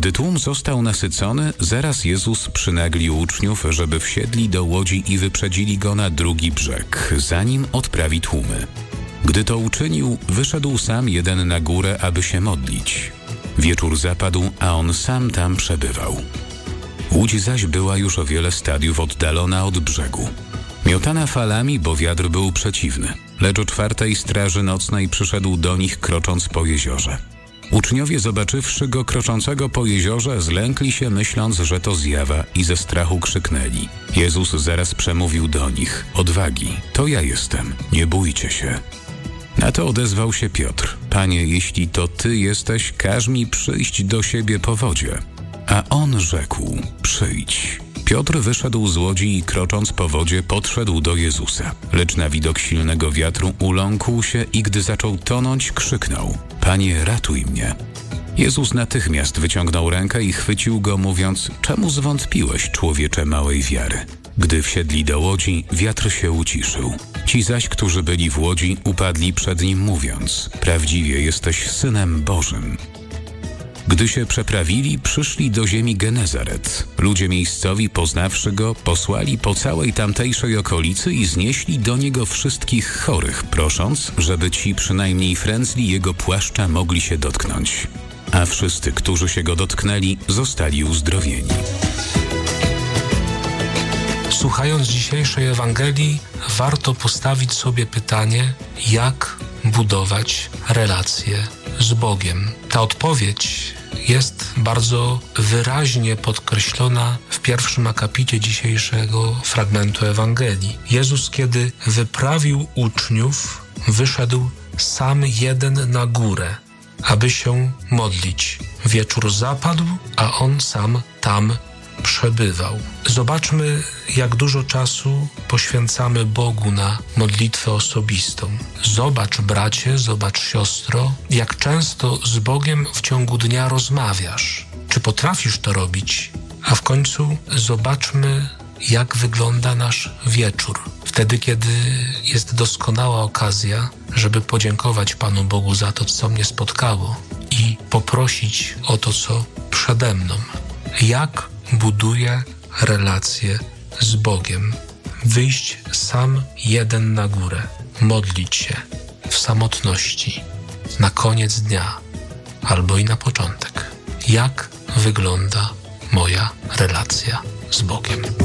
Gdy tłum został nasycony, zaraz Jezus przynaglił uczniów, żeby wsiedli do łodzi i wyprzedzili go na drugi brzeg, zanim odprawi tłumy. Gdy to uczynił, wyszedł sam jeden na górę, aby się modlić. Wieczór zapadł, a on sam tam przebywał. Łódź zaś była już o wiele stadiów oddalona od brzegu. Miotana falami, bo wiatr był przeciwny, lecz o 4:00 straży nocnej przyszedł do nich, krocząc po jeziorze. Uczniowie, zobaczywszy go kroczącego po jeziorze, zlękli się, myśląc, że to zjawa, i ze strachu krzyknęli. Jezus zaraz przemówił do nich: odwagi, to ja jestem, nie bójcie się. Na to odezwał się Piotr: Panie, jeśli to Ty jesteś, każ mi przyjść do siebie po wodzie. A on rzekł: przyjdź. Piotr wyszedł z łodzi i krocząc po wodzie podszedł do Jezusa. Lecz na widok silnego wiatru uląkł się i gdy zaczął tonąć, krzyknął: Panie, ratuj mnie. Jezus natychmiast wyciągnął rękę i chwycił go, mówiąc: czemu zwątpiłeś, człowiecze małej wiary? Gdy wsiedli do łodzi, wiatr się uciszył. Ci zaś, którzy byli w łodzi, upadli przed nim, mówiąc: prawdziwie jesteś Synem Bożym. Gdy się przeprawili, przyszli do ziemi Genezaret. Ludzie miejscowi, poznawszy go, posłali po całej tamtejszej okolicy i znieśli do niego wszystkich chorych, prosząc, żeby ci przynajmniej frędzli jego płaszcza mogli się dotknąć. A wszyscy, którzy się go dotknęli, zostali uzdrowieni. Słuchając dzisiejszej Ewangelii, warto postawić sobie pytanie, jak budować relacje z Bogiem. Ta odpowiedź jest bardzo wyraźnie podkreślona w pierwszym akapicie dzisiejszego fragmentu Ewangelii. Jezus, kiedy wyprawił uczniów, wyszedł sam jeden na górę, aby się modlić. Wieczór zapadł, a on sam tam przebywał. Zobaczmy, jak dużo czasu poświęcamy Bogu na modlitwę osobistą. Zobacz, bracie, zobacz, siostro, jak często z Bogiem w ciągu dnia rozmawiasz. Czy potrafisz to robić? A w końcu zobaczmy, jak wygląda nasz wieczór. Wtedy, kiedy jest doskonała okazja, żeby podziękować Panu Bogu za to, co mnie spotkało i poprosić o to, co przede mną. Jak buduję relacje z Bogiem? Wyjść sam jeden na górę, modlić się w samotności, na koniec dnia albo i na początek. Jak wygląda moja relacja z Bogiem?